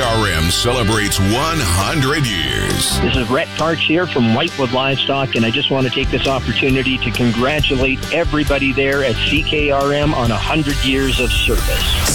CKRM celebrates 100 years. This is Rhett Karch here from Whitewood Livestock, and I just want to take this opportunity to congratulate everybody there at CKRM on 100 years of service.